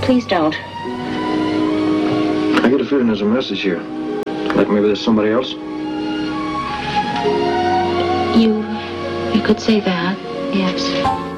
Please don't. I get a feeling there's a message here. Like maybe there's somebody else. You could say that, yes.